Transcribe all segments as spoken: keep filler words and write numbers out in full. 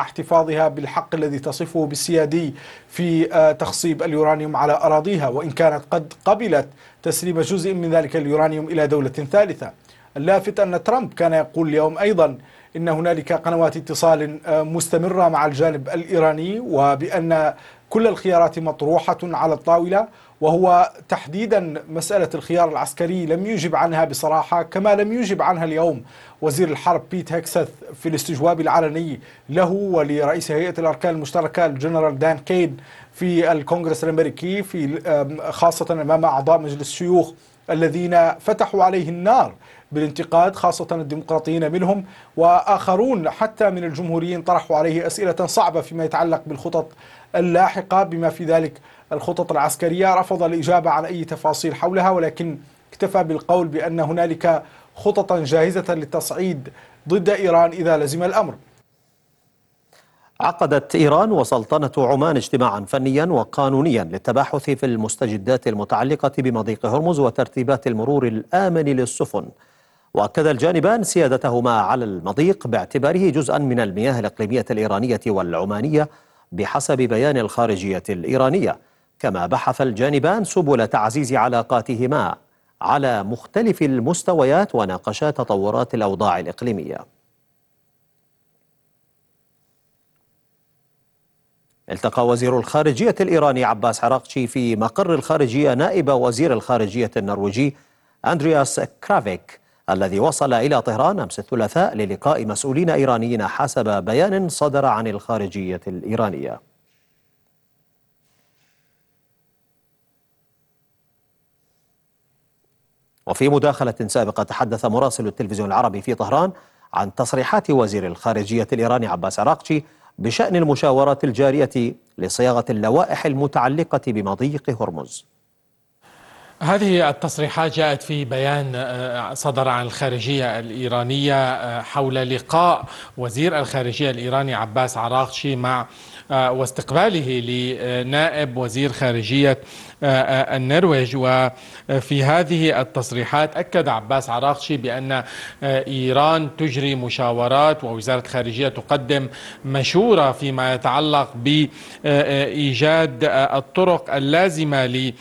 مع احتفاظها بالحق الذي تصفه بالسيادي في تخصيب اليورانيوم على أراضيها، وإن كانت قد قبلت تسليم جزء من ذلك اليورانيوم إلى دولة ثالثة. اللافت أن ترامب كان يقول اليوم أيضا إن هنالك قنوات اتصال مستمرة مع الجانب الإيراني، وبأن كل الخيارات مطروحة على الطاولة، وهو تحديدا مسألة الخيار العسكري لم يجب عنها بصراحة، كما لم يجب عنها اليوم وزير الحرب بيت هيكسث في الاستجواب العلني له ولرئيس هيئة الأركان المشتركة الجنرال دان كين في الكونغرس الأمريكي، في خاصة أمام أعضاء مجلس الشيوخ الذين فتحوا عليه النار بالانتقاد، خاصة الديمقراطيين منهم، وآخرون حتى من الجمهوريين طرحوا عليه أسئلة صعبة فيما يتعلق بالخطط اللاحقة بما في ذلك الخطط العسكرية. رفض الإجابة عن أي تفاصيل حولها، ولكن اكتفى بالقول بأن هنالك خططا جاهزة للتصعيد ضد إيران إذا لزم الأمر. عقدت إيران وسلطنة عمان اجتماعا فنيا وقانونيا للتباحث في المستجدات المتعلقة بمضيق هرمز وترتيبات المرور الآمن للسفن. وأكد الجانبان سيادتهما على المضيق باعتباره جزءا من المياه الإقليمية الإيرانية والعمانية بحسب بيان الخارجية الإيرانية. كما بحث الجانبان سبل تعزيز علاقاتهما على مختلف المستويات وناقشا تطورات الأوضاع الإقليمية. التقى وزير الخارجية الإيراني عباس عراقشي في مقر الخارجية نائب وزير الخارجية النرويجي أندرياس كرافيك الذي وصل إلى طهران أمس الثلاثاء للقاء مسؤولين إيرانيين حسب بيان صدر عن الخارجية الإيرانية. وفي مداخلة سابقة تحدث مراسل التلفزيون العربي في طهران عن تصريحات وزير الخارجية الإيراني عباس عراقشي بشأن المشاورات الجارية لصياغة اللوائح المتعلقة بمضيق هرمز. هذه التصريحات جاءت في بيان صدر عن الخارجية الإيرانية حول لقاء وزير الخارجية الإيراني عباس عراقشي مع واستقباله لنائب وزير خارجية النرويج. وفي هذه التصريحات أكد عباس عراقشي بأن إيران تجري مشاورات ووزارة الخارجية تقدم مشورة فيما يتعلق بإيجاد الطرق اللازمة ل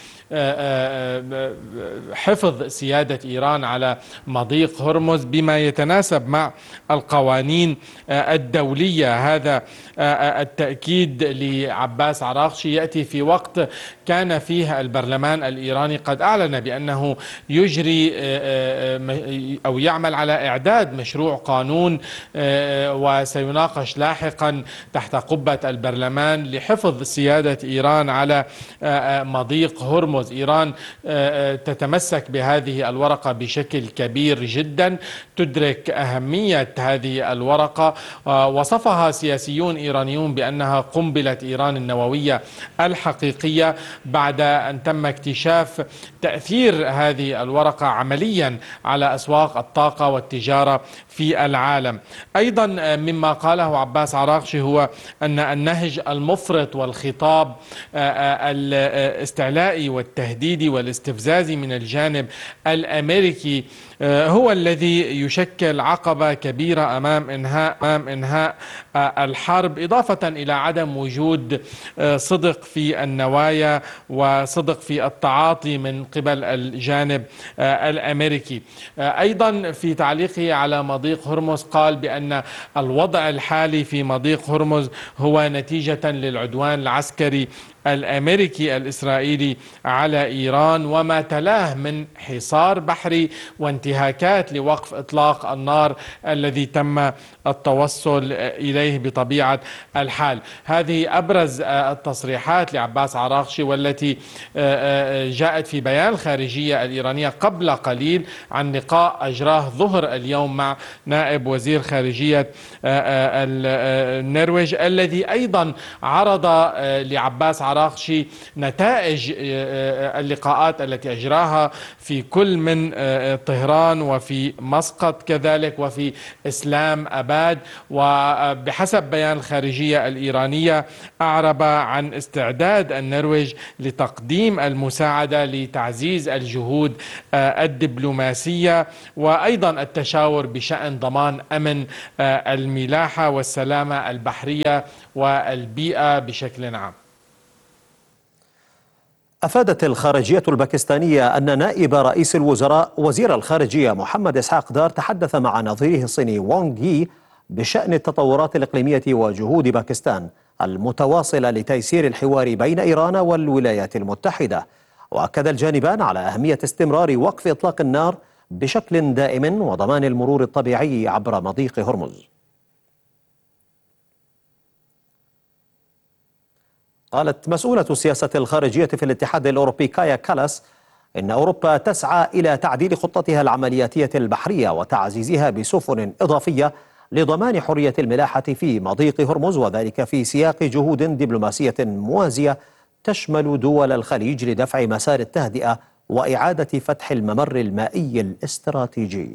حفظ سيادة إيران على مضيق هرمز بما يتناسب مع القوانين الدولية. هذا التأكيد لعباس عراقشي يأتي في وقت كان فيه البرلمان الإيراني قد أعلن بأنه يجري أو يعمل على إعداد مشروع قانون وسيناقش لاحقا تحت قبة البرلمان لحفظ سيادة إيران على مضيق هرمز. إيران تتمسك بهذه الورقة بشكل كبير جدا، تدرك أهمية هذه الورقة، وصفها سياسيون إيرانيون بأنها قنبلة إيران النووية الحقيقية بعد أن تم اكتشاف تأثير هذه الورقة عمليا على أسواق الطاقة والتجارة في العالم. أيضا مما قاله عباس عراقشي هو أن النهج المفرط والخطاب الاستعلائي والتهديدي والاستفزازي من الجانب الأمريكي هو الذي يشكل عقبة كبيرة أمام إنهاء أمام إنهاء الحرب، إضافة إلى عدم وجود صدق في النوايا وصدق في التعاطي من قبل الجانب الأمريكي. أيضا في تعليقه على مضيق هرمز قال بأن الوضع الحالي في مضيق هرمز هو نتيجة للعدوان العسكري الأمريكي الإسرائيلي على إيران وما تلاه من حصار بحري وانتهاكات لوقف إطلاق النار الذي تم التوصل إليه بطبيعة الحال. هذه أبرز التصريحات لعباس عراقشي والتي جاءت في بيان الخارجية الإيرانية قبل قليل عن لقاء أجراه ظهر اليوم مع نائب وزير خارجية النرويج الذي أيضا عرض لعباس عراقشي نتائج اللقاءات التي أجراها في كل من طهران وفي مسقط كذلك وفي إسلام أباد. وبحسب بيان الخارجية الإيرانية أعرب عن استعداد النرويج لتقديم المساعدة لتعزيز الجهود الدبلوماسية وأيضا التشاور بشأن ضمان أمن الملاحة والسلامة البحرية والبيئة بشكل عام. أفادت الخارجية الباكستانية أن نائب رئيس الوزراء وزير الخارجية محمد إسحاق دار تحدث مع نظيره الصيني وونغ يي بشأن التطورات الإقليمية وجهود باكستان المتواصلة لتيسير الحوار بين إيران والولايات المتحدة. وأكد الجانبان على أهمية استمرار وقف إطلاق النار بشكل دائم وضمان المرور الطبيعي عبر مضيق هرمز. قالت مسؤولة السياسة الخارجية في الاتحاد الأوروبي كايا كالاس إن أوروبا تسعى إلى تعديل خطتها العملياتية البحرية وتعزيزها بسفن إضافية لضمان حرية الملاحة في مضيق هرمز، وذلك في سياق جهود دبلوماسية موازية تشمل دول الخليج لدفع مسار التهدئة وإعادة فتح الممر المائي الاستراتيجي.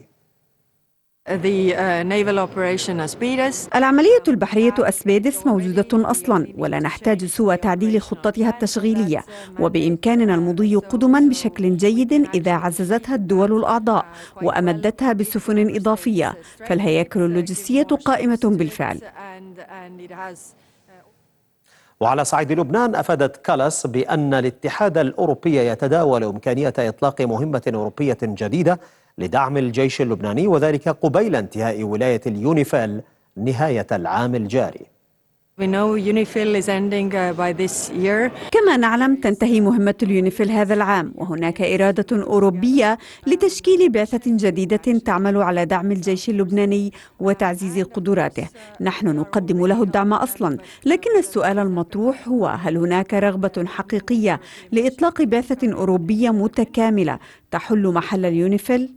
العملية البحرية أسبيدس موجودة أصلا ولا نحتاج سوى تعديل خطتها التشغيلية، وبإمكاننا المضي قدما بشكل جيد إذا عززتها الدول الأعضاء وأمدتها بسفن إضافية، فالهياكل اللوجستية قائمة بالفعل. وعلى صعيد لبنان أفادت كالاس بأن الاتحاد الأوروبي يتداول إمكانية إطلاق مهمة أوروبية جديدة لدعم الجيش اللبناني، وذلك قبيل انتهاء ولاية اليونيفيل نهاية العام الجاري. كما نعلم تنتهي مهمة اليونيفيل هذا العام، وهناك إرادة أوروبية لتشكيل بعثة جديدة تعمل على دعم الجيش اللبناني وتعزيز قدراته. نحن نقدم له الدعم أصلا، لكن السؤال المطروح هو هل هناك رغبة حقيقية لإطلاق بعثة أوروبية متكاملة تحل محل اليونيفيل؟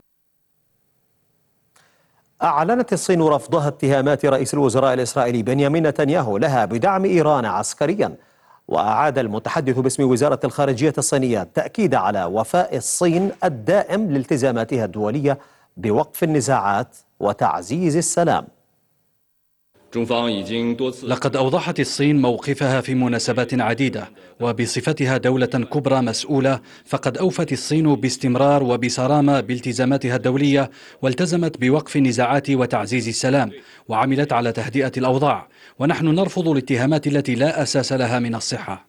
أعلنت الصين رفضها اتهامات رئيس الوزراء الإسرائيلي بنيامين نتنياهو لها بدعم إيران عسكريا. وأعاد المتحدث باسم وزارة الخارجية الصينية التأكيد على وفاء الصين الدائم لالتزاماتها الدولية بوقف النزاعات وتعزيز السلام. لقد أوضحت الصين موقفها في مناسبات عديدة، وبصفتها دولة كبرى مسؤولة فقد أوفت الصين باستمرار وبصرامة بالتزاماتها الدولية، والتزمت بوقف النزاعات وتعزيز السلام، وعملت على تهدئة الأوضاع، ونحن نرفض الاتهامات التي لا أساس لها من الصحة.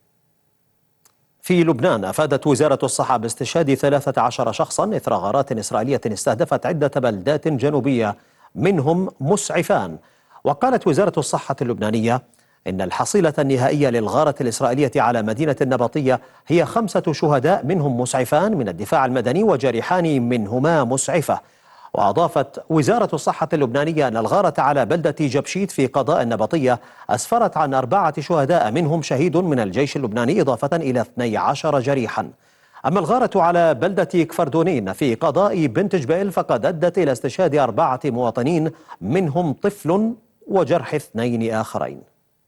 في لبنان أفادت وزارة الصحة باستشهاد ثلاثة عشر شخصا إثر غارات إسرائيلية استهدفت عدة بلدات جنوبية منهم مسعفان. وقالت وزارة الصحة اللبنانية إن الحصيلة النهائية للغارة الإسرائيلية على مدينة النبطية هي خمسة شهداء منهم مسعفان من الدفاع المدني وجريحان منهما مسعفة. وأضافت وزارة الصحة اللبنانية أن الغارة على بلدة جبشيت في قضاء النبطية أسفرت عن أربعة شهداء منهم شهيد من الجيش اللبناني إضافة إلى اثني عشر جريحا. أما الغارة على بلدة كفردونين في قضاء بنت جبيل فقد أدت إلى استشهاد أربعة مواطنين منهم طفل وجرح اثنين آخرين.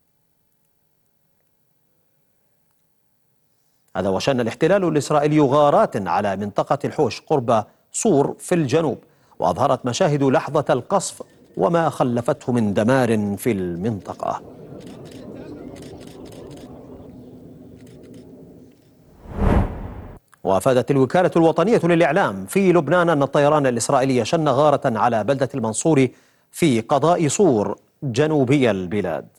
هذا وشن الاحتلال الإسرائيلي غارات على منطقة الحوش قرب صور في الجنوب، وأظهرت مشاهد لحظة القصف وما خلفته من دمار في المنطقة. وأفادت الوكالة الوطنية للإعلام في لبنان أن الطيران الإسرائيلي شن غارة على بلدة المنصوري في قضاء صور جنوبي البلاد.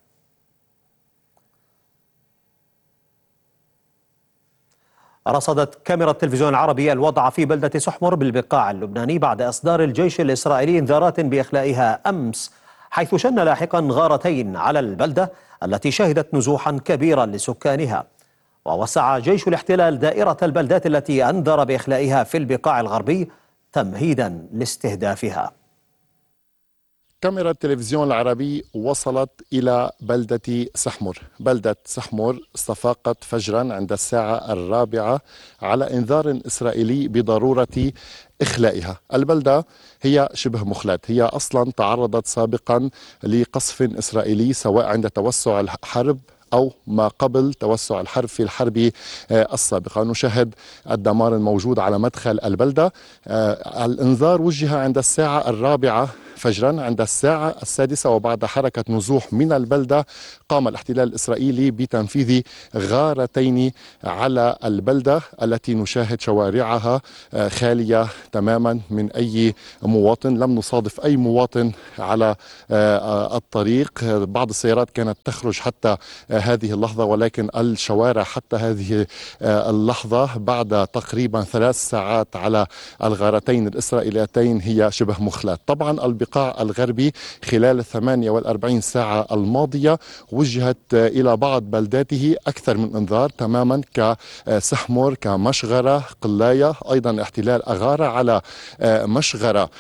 رصدت كاميرا التلفزيون العربي الوضع في بلدة سحمر بالبقاع اللبناني بعد إصدار الجيش الإسرائيلي إنذارات بإخلائها أمس، حيث شن لاحقا غارتين على البلدة التي شهدت نزوحا كبيرا لسكانها. ووسع جيش الاحتلال دائرة البلدات التي أنذر بإخلائها في البقاع الغربي تمهيدا لاستهدافها. كاميرا التلفزيون العربي وصلت إلى بلدة سحمر. بلدة سحمر استفاقت فجرا عند الساعة الرابعة على إنذار إسرائيلي بضرورة إخلائها. البلدة هي شبه مخلد، هي أصلا تعرضت سابقا لقصف إسرائيلي سواء عند توسع الحرب أو ما قبل توسع الحرب في الحرب السابقة. نشاهد الدمار الموجود على مدخل البلدة. الإنذار وجه عند الساعة الرابعة فجرا. عند الساعة السادسة وبعد حركة نزوح من البلدة قام الاحتلال الإسرائيلي بتنفيذ غارتين على البلدة التي نشاهد شوارعها خالية تماما من أي مواطن. لم نصادف أي مواطن على الطريق. بعض السيارات كانت تخرج حتى هذه اللحظة، ولكن الشوارع حتى هذه اللحظة بعد تقريبا ثلاث ساعات على الغارتين الإسرائيليتين هي شبه مخلاة. طبعا البقاع الغربي خلال الثمانية والأربعين ساعة الماضية وجهت إلى بعض بلداته أكثر من إنذار تماما، كسحمر، كمشغرة، قلاية. أيضا احتلال أغار على مشغرة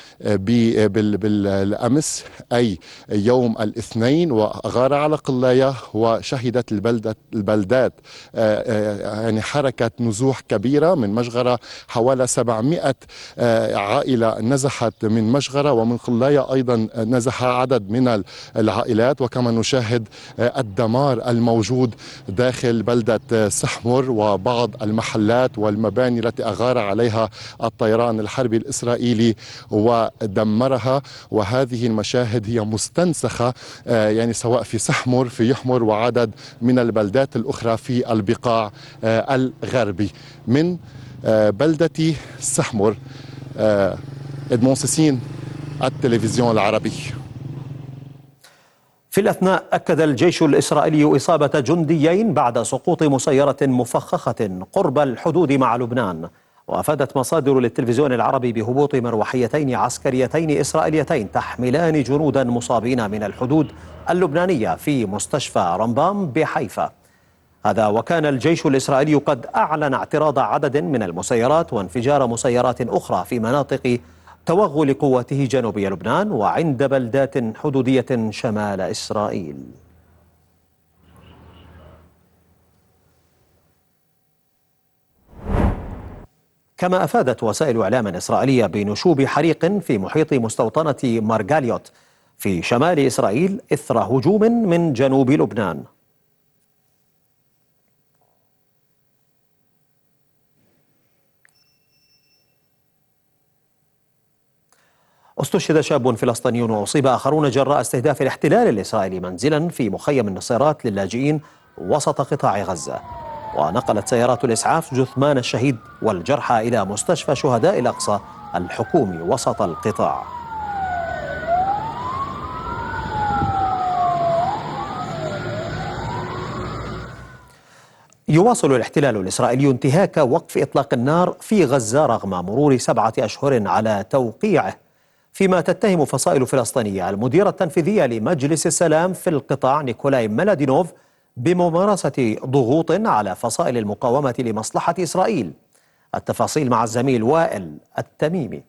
بالأمس أي يوم الاثنين، وأغار على قلاية، وشهدت البلدة البلدات يعني حركة نزوح كبيرة من مشغرة. حوالي سبعمائة عائلة نزحت من مشغرة، ومن قلاية أيضا نزح عدد من العائلات. وكما نشاهد الدمار الموجود داخل بلدة سحمر وبعض المحلات والمباني التي أغار عليها الطيران الحربي الإسرائيلي ودمرها. وهذه المشاهد هي مستنسخة يعني سواء في سحمر، في يحمر، وعدد من البلدات الأخرى في البقاع الغربي. من بلدة سحمر، إدمون سيسين، التلفزيون العربي. في الأثناء أكد الجيش الإسرائيلي إصابة جنديين بعد سقوط مسيرة مفخخة قرب الحدود مع لبنان. وأفادت مصادر للتلفزيون العربي بهبوط مروحيتين عسكريتين إسرائيليتين تحملان جنودا مصابين من الحدود اللبنانية في مستشفى رمبام بحيفا. هذا وكان الجيش الإسرائيلي قد أعلن اعتراض عدد من المسيرات وانفجار مسيرات أخرى في مناطق توغل قواته جنوبي لبنان وعند بلدات حدودية شمال إسرائيل. كما أفادت وسائل إعلام إسرائيلية بنشوب حريق في محيط مستوطنة مارغاليوت في شمال إسرائيل إثر هجوم من جنوب لبنان. استشهد شاب فلسطيني وأصيب آخرون جراء استهداف الاحتلال الإسرائيلي منزلا في مخيم النصيرات للاجئين وسط قطاع غزة. ونقلت سيارات الإسعاف جثمان الشهيد والجرحى إلى مستشفى شهداء الأقصى الحكومي وسط القطاع. يواصل الاحتلال الإسرائيلي انتهاك وقف إطلاق النار في غزة رغم مرور سبعة أشهر على توقيعه، فيما تتهم فصائل فلسطينية المدير التنفيذي لمجلس السلام في القطاع نيكولاي ميلادينوف بممارسة ضغوط على فصائل المقاومة لمصلحة إسرائيل. التفاصيل مع الزميل وائل التميمي.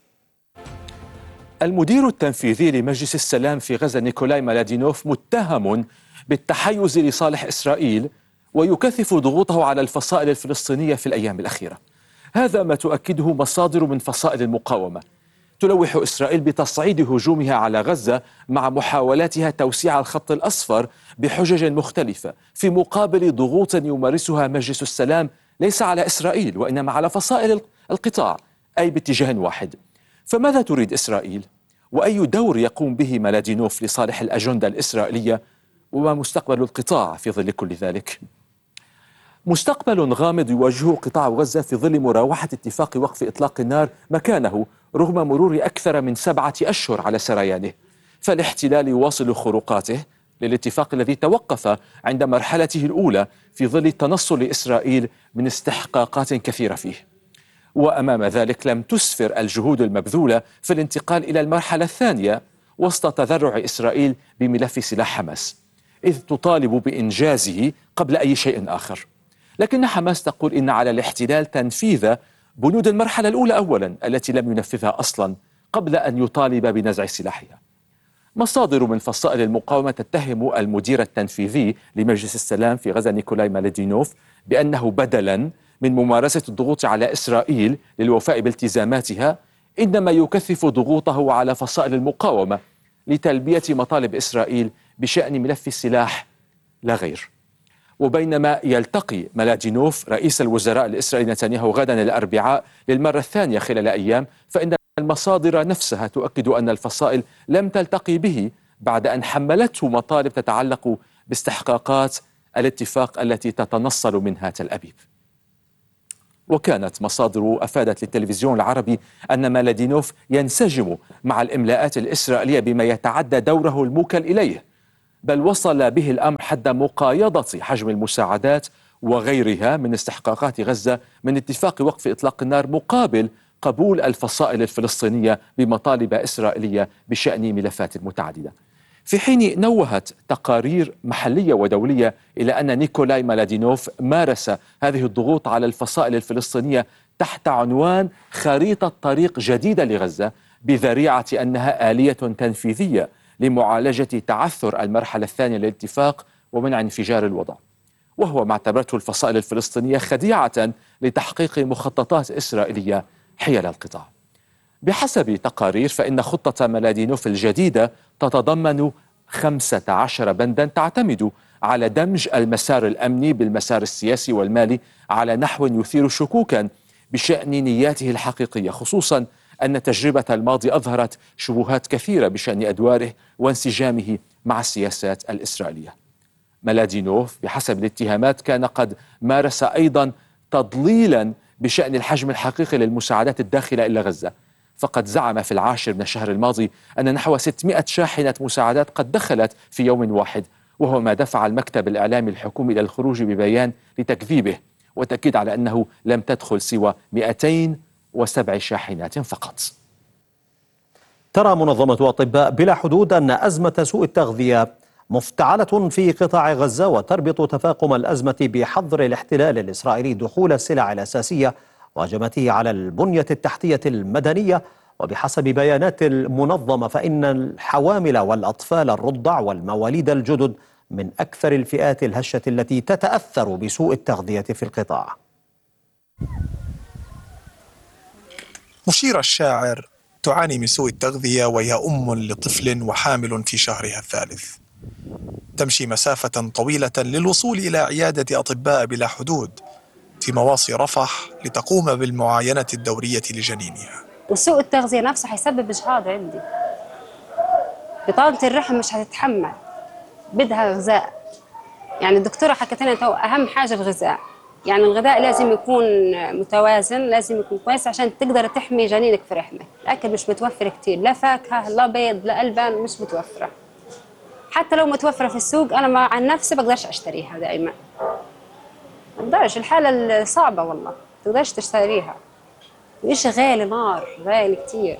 المدير التنفيذي لمجلس السلام في غزة نيكولاي ميلادينوف متهم بالتحيز لصالح إسرائيل ويكثف ضغوطه على الفصائل الفلسطينية في الأيام الأخيرة. هذا ما تؤكده مصادر من فصائل المقاومة. تلوح إسرائيل بتصعيد هجومها على غزة مع محاولاتها توسيع الخط الأصفر بحجج مختلفة في مقابل ضغوط يمارسها مجلس السلام ليس على إسرائيل وإنما على فصائل القطاع، أي باتجاه واحد. فماذا تريد إسرائيل؟ وأي دور يقوم به ميلادينوف لصالح الأجندة الإسرائيلية؟ وما مستقبل القطاع في ظل كل ذلك؟ مستقبل غامض يواجهه قطاع غزة في ظل مراوحة اتفاق وقف إطلاق النار مكانه رغم مرور أكثر من سبعة أشهر على سريانه. فالاحتلال يواصل خروقاته للاتفاق الذي توقف عند مرحلته الأولى في ظل تنصل إسرائيل من استحقاقات كثيرة فيه. وأمام ذلك لم تسفر الجهود المبذولة في الانتقال إلى المرحلة الثانية وسط تذرع إسرائيل بملف سلاح حماس، إذ تطالب بإنجازه قبل أي شيء آخر. لكن حماس تقول إن على الاحتلال تنفيذ بنود المرحلة الأولى أولا التي لم ينفذها أصلا قبل أن يطالب بنزع سلاحها. مصادر من فصائل المقاومة تتهم المدير التنفيذي لمجلس السلام في غزة نيكولاي ميلادينوف بأنه بدلا من ممارسة الضغوط على إسرائيل للوفاء بالتزاماتها إنما يكثف ضغوطه على فصائل المقاومة لتلبية مطالب إسرائيل بشأن ملف السلاح لا غير. وبينما يلتقي ملادينوف رئيس الوزراء الإسرائيلي نتنياهو غدا الأربعاء للمرة الثانية خلال أيام، فإن المصادر نفسها تؤكد أن الفصائل لم تلتقي به بعد أن حملته مطالب تتعلق باستحقاقات الاتفاق التي تتنصل منها تل أبيب. وكانت مصادر أفادت للتلفزيون العربي أن ملادينوف ينسجم مع الإملاءات الإسرائيلية بما يتعدى دوره الموكل إليه، بل وصل به الأمر حد مقايضة حجم المساعدات وغيرها من استحقاقات غزة من اتفاق وقف إطلاق النار مقابل قبول الفصائل الفلسطينية بمطالب إسرائيلية بشأن ملفات متعددة. في حين نوهت تقارير محلية ودولية إلى أن نيكولاي ملادينوف مارس هذه الضغوط على الفصائل الفلسطينية تحت عنوان خريطة طريق جديدة لغزة بذريعة أنها آلية تنفيذية لمعالجة تعثر المرحلة الثانية للاتفاق ومنع انفجار الوضع، وهو ما اعتبرته الفصائل الفلسطينية خديعة لتحقيق مخططات إسرائيلية حيال القطاع. بحسب تقارير فإن خطة ملادينوف الجديدة تتضمن خمسة عشر بندا تعتمد على دمج المسار الأمني بالمسار السياسي والمالي على نحو يثير شكوكا بشأن نياته الحقيقية، خصوصا أن تجربة الماضي أظهرت شبهات كثيرة بشأن أدواره وانسجامه مع السياسات الإسرائيلية. ملادينوف بحسب الاتهامات كان قد مارس أيضا تضليلا بشأن الحجم الحقيقي للمساعدات الداخلة إلى غزة، فقد زعم في العاشر من الشهر الماضي أن نحو ستمائة شاحنة مساعدات قد دخلت في يوم واحد، وهو ما دفع المكتب الإعلامي الحكومي إلى الخروج ببيان لتكذيبه وتأكيد على أنه لم تدخل سوى مئتين وسبع شاحنات فقط. ترى منظمة أطباء بلا حدود أن أزمة سوء التغذية مفتعلة في قطاع غزة، وتربط تفاقم الأزمة بحظر الاحتلال الإسرائيلي دخول السلع الأساسية وهجمته على البنية التحتية المدنية. وبحسب بيانات المنظمة فإن الحوامل والأطفال الرضع والمواليد الجدد من أكثر الفئات الهشة التي تتأثر بسوء التغذية في القطاع. مشير الشاعر تعاني من سوء التغذية وهي أم لطفل وحامل في شهرها الثالث. تمشي مسافة طويلة للوصول إلى عيادة أطباء بلا حدود في مواصي رفح لتقوم بالمعاينة الدورية لجنينها. وسوء التغذية نفسه حيسبب إجهاض عندي. بطانة الرحم مش هتتحمل، بدها غذاء. يعني الدكتورة حكت لنا أهم حاجة الغذاء، يعني الغذاء لازم يكون متوازن، لازم يكون كويس عشان تقدر تحمي جنينك في رحمك. الأكل مش متوفر كتير، لا فاكهة لا بيض لا ألبان، مش متوفرة. حتى لو متوفرة في السوق أنا عن نفسي بقدرش أشتريها دائما. ما بقدرش، الحالة صعبة والله، ما تقدرش تشتريها. إيش غالي نار، غالي كتير.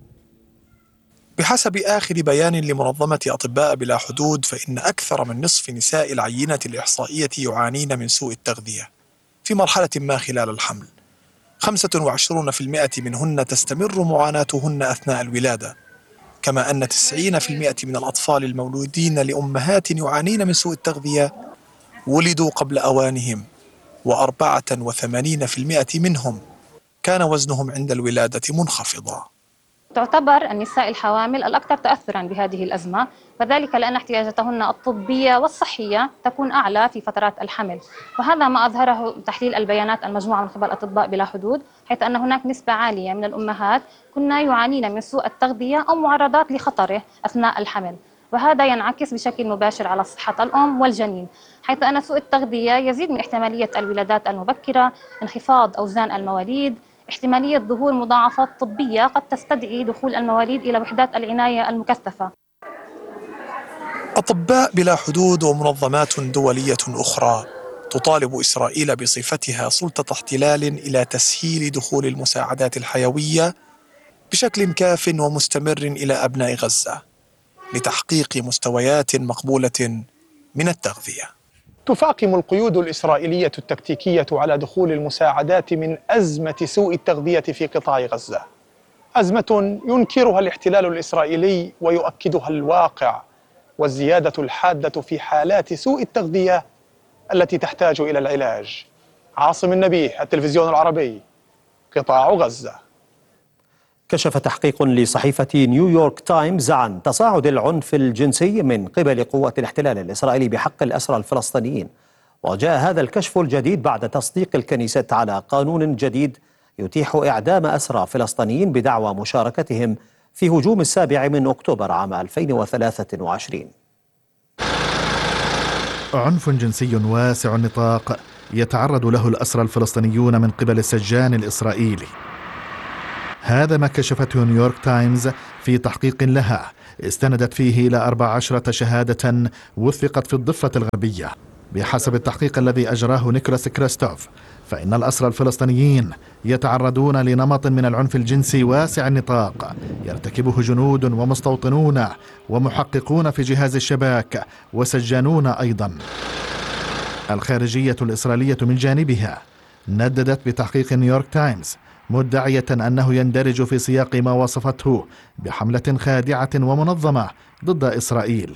بحسب آخر بيان لمنظمة أطباء بلا حدود فإن أكثر من نصف نساء العينة الإحصائية يعانين من سوء التغذية في مرحلة ما خلال الحمل. خمسة وعشرين بالمئة منهن تستمر معاناتهن أثناء الولادة، كما أن تسعين بالمئة من الأطفال المولودين لأمهات يعانين من سوء التغذية ولدوا قبل أوانهم، وأربعة وثمانين بالمئة منهم كان وزنهم عند الولادة منخفضا. تعتبر النساء الحوامل الأكثر تأثراً بهذه الأزمة، وذلك لأن احتياجاتهن الطبية والصحية تكون أعلى في فترات الحمل، وهذا ما أظهره تحليل البيانات المجموعة من قبل أطباء بلا حدود، حيث أن هناك نسبة عالية من الأمهات كنا يعانين من سوء التغذية أو معرضات لخطره أثناء الحمل، وهذا ينعكس بشكل مباشر على صحة الأم والجنين، حيث أن سوء التغذية يزيد من احتمالية الولادات المبكرة، انخفاض أوزان المواليد، احتمالية ظهور مضاعفات طبية قد تستدعي دخول المواليد إلى وحدات العناية المكثفة. أطباء بلا حدود ومنظمات دولية أخرى تطالب إسرائيل بصفتها سلطة احتلال إلى تسهيل دخول المساعدات الحيوية بشكل كاف ومستمر إلى أبناء غزة لتحقيق مستويات مقبولة من التغذية. تفاقم القيود الإسرائيلية التكتيكية على دخول المساعدات من أزمة سوء التغذية في قطاع غزة، أزمة ينكرها الاحتلال الإسرائيلي ويؤكدها الواقع والزيادة الحادة في حالات سوء التغذية التي تحتاج إلى العلاج. عاصم النبيه، التلفزيون العربي، قطاع غزة. كشف تحقيق لصحيفة نيويورك تايمز عن تصاعد العنف الجنسي من قبل قوات الاحتلال الإسرائيلي بحق الأسرى الفلسطينيين، وجاء هذا الكشف الجديد بعد تصديق الكنيسة على قانون جديد يتيح إعدام أسرى فلسطينيين بدعوى مشاركتهم في هجوم السابع من أكتوبر عام ألفين وثلاثة وعشرين. عنف جنسي واسع النطاق يتعرض له الأسرى الفلسطينيون من قبل السجان الإسرائيلي. هذا ما كشفته نيويورك تايمز في تحقيق لها استندت فيه إلى أربع عشرة شهادة وثقت في الضفة الغربية. بحسب التحقيق الذي أجراه نيكولاس كريستوف، فإن الأسرى الفلسطينيين يتعرضون لنمط من العنف الجنسي واسع النطاق يرتكبه جنود ومستوطنون ومحققون في جهاز الشباك وسجانون أيضا. الخارجية الإسرائيلية من جانبها نددت بتحقيق نيويورك تايمز مدعية أنه يندرج في سياق ما وصفته بحملة خادعة ومنظمة ضد إسرائيل.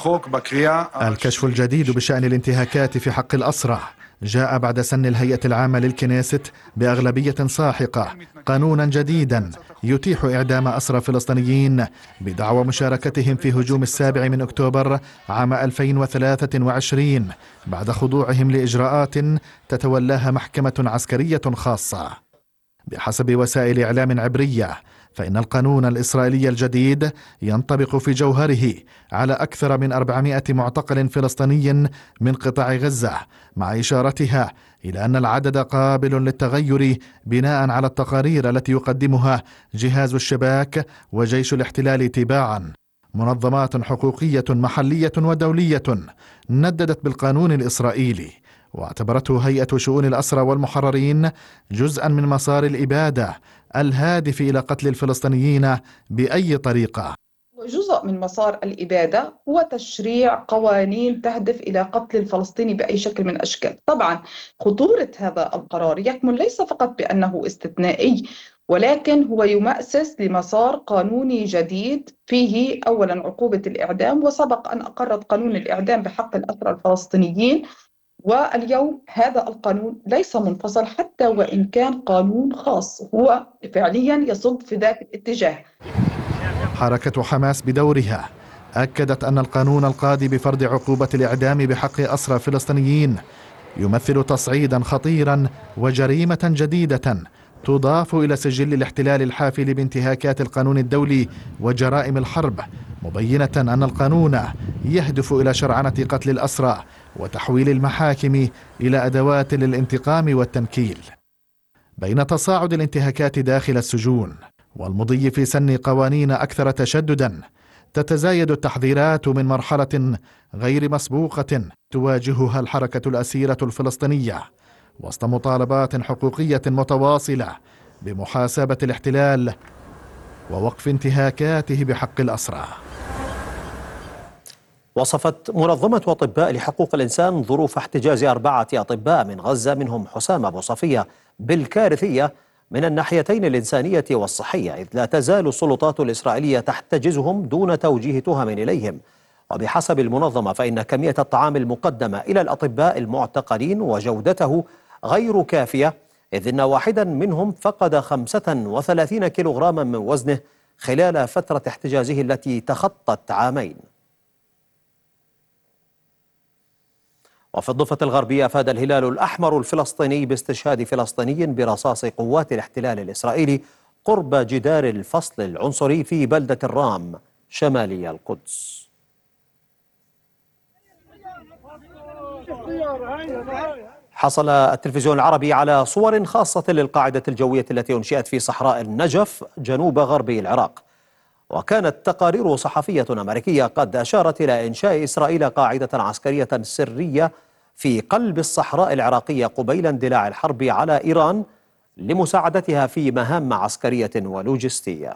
الكشف الجديد بشأن الانتهاكات في حق الأسرى جاء بعد سن الهيئة العامة للكنيست بأغلبية ساحقة قانونا جديدا يتيح إعدام أسرى فلسطينيين بدعوى مشاركتهم في هجوم السابع من أكتوبر عام ألفين وثلاثة وعشرين بعد خضوعهم لإجراءات تتولاها محكمة عسكرية خاصة. بحسب وسائل إعلام عبرية، فإن القانون الإسرائيلي الجديد ينطبق في جوهره على أكثر من أربعمائة معتقل فلسطيني من قطاع غزة، مع إشارتها إلى أن العدد قابل للتغير بناء على التقارير التي يقدمها جهاز الشباك وجيش الاحتلال تباعا. منظمات حقوقية محلية ودولية نددت بالقانون الإسرائيلي، واعتبرته هيئة شؤون الأسرى والمحررين جزءا من مسار الإبادة الهادف إلى قتل الفلسطينيين بأي طريقة. جزء من مسار الإبادة هو تشريع قوانين تهدف إلى قتل الفلسطيني بأي شكل من الأشكال. طبعا خطورة هذا القرار يكمن ليس فقط بأنه استثنائي، ولكن هو يمأسس لمسار قانوني جديد فيه أولا عقوبة الإعدام، وسبق أن أقرت قانون الإعدام بحق الأسرى الفلسطينيين، واليوم هذا القانون ليس منفصل حتى وإن كان قانون خاص، هو فعليا يصب في ذاك الاتجاه. حركة حماس بدورها أكدت أن القانون القاضي بفرض عقوبة الإعدام بحق أسرى فلسطينيين يمثل تصعيدا خطيرا وجريمة جديدة تضاف إلى سجل الاحتلال الحافل بانتهاكات القانون الدولي وجرائم الحرب، مبينة أن القانون يهدف إلى شرعنة قتل الأسرى وتحويل المحاكم إلى أدوات للانتقام والتنكيل. بين تصاعد الانتهاكات داخل السجون والمضي في سن قوانين أكثر تشددا، تتزايد التحذيرات من مرحلة غير مسبوقة تواجهها الحركة الأسيرة الفلسطينية وسط مطالبات حقوقية متواصلة بمحاسبة الاحتلال ووقف انتهاكاته بحق الأسرى. وصفت منظمة أطباء لحقوق الإنسان ظروف احتجاز أربعة أطباء من غزة منهم حسام أبو صفية بالكارثية من الناحيتين الإنسانية والصحية، إذ لا تزال السلطات الإسرائيلية تحتجزهم دون توجيه تهم إليهم. وبحسب المنظمة فإن كمية الطعام المقدمة إلى الأطباء المعتقلين وجودته غير كافية، إذ إن واحدا منهم فقد خمسة وثلاثين كيلوغراما من وزنه خلال فترة احتجازه التي تخطت عامين. وفي الضفة الغربية أفاد الهلال الأحمر الفلسطيني باستشهاد فلسطيني برصاص قوات الاحتلال الإسرائيلي قرب جدار الفصل العنصري في بلدة الرام شمالي القدس. حصل التلفزيون العربي على صور خاصة للقاعدة الجوية التي أنشئت في صحراء النجف جنوب غربي العراق، وكانت تقارير صحفية أمريكية قد أشارت إلى إنشاء إسرائيل قاعدة عسكرية سرية في قلب الصحراء العراقية قبيل اندلاع الحرب على إيران لمساعدتها في مهام عسكرية ولوجستية.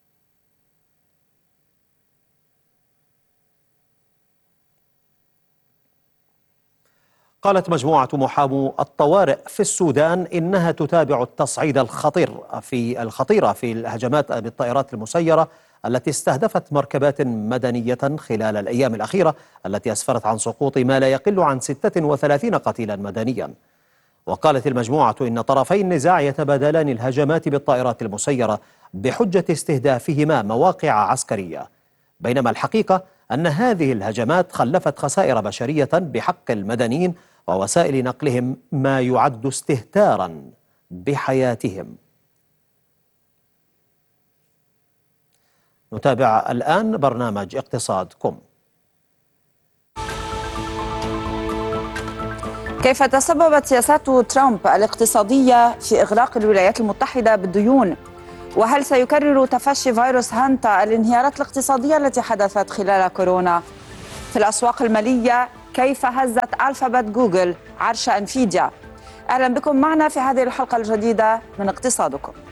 قالت مجموعة محامو الطوارئ في السودان إنها تتابع التصعيد الخطير في الخطيرة في الهجمات بالطائرات المسيرة التي استهدفت مركبات مدنية خلال الأيام الأخيرة التي أسفرت عن سقوط ما لا يقل عن ستة وثلاثين قتيلا مدنيا. وقالت المجموعة إن طرفي النزاع يتبادلان الهجمات بالطائرات المسيرة بحجة استهدافهما مواقع عسكرية، بينما الحقيقة أن هذه الهجمات خلفت خسائر بشرية بحق المدنيين ووسائل نقلهم ما يعد استهتارا بحياتهم. نتابع الآن برنامج اقتصادكم. كيف تسببت سياسات ترامب الاقتصادية في إغلاق الولايات المتحدة بالديون؟ وهل سيكرر تفشي فيروس هانتا الانهيارات الاقتصادية التي حدثت خلال كورونا؟ في الأسواق المالية كيف هزت ألفابت جوجل عرش أنفيديا؟ أهلا بكم معنا في هذه الحلقة الجديدة من اقتصادكم.